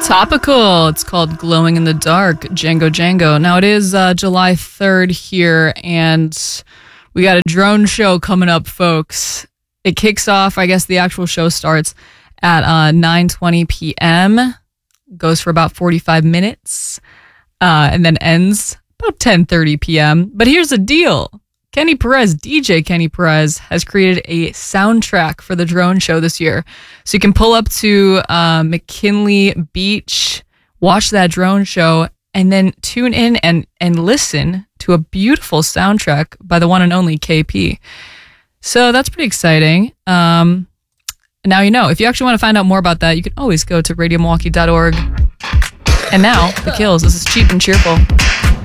Topical. It's called Glowing in the Dark, Django Django. Now, it is July 3rd here, and we got a drone show coming up, folks. It kicks off, I guess the actual show starts at 9:20 p.m., goes for about 45 minutes, and then ends about 10:30 p.m. But here's the deal. Kenny Perez, DJ Kenny Perez, has created a soundtrack for the drone show this year. So you can pull up to McKinley Beach, watch that drone show, and then tune in and listen to a beautiful soundtrack by the one and only KP. So that's pretty exciting. Now you know. If you actually want to find out more about that, you can always go to radiomilwaukee.org. And now, The Kills. This is Cheap and Cheerful.